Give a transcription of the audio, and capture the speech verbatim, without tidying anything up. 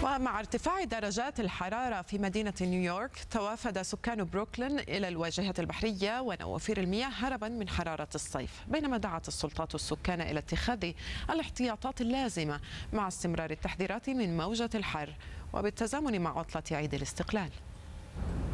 ومع ارتفاع درجات الحرارة في مدينة نيويورك، توافد سكان بروكلين إلى الواجهة البحرية ونوافير المياه هربا من حرارة الصيف، بينما دعت السلطات السكان إلى اتخاذ الاحتياطات اللازمة مع استمرار التحذيرات من موجة الحر وبالتزامن مع عطلة عيد الاستقلال.